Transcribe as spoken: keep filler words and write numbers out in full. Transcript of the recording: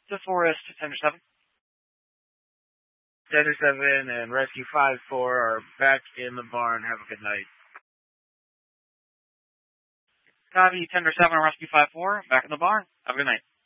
DeForest, Tender seven. Tender seven and Rescue five four are back in the barn. Have a good night. Copy, Tender seven and Rescue five four, back in the barn. Have a good night.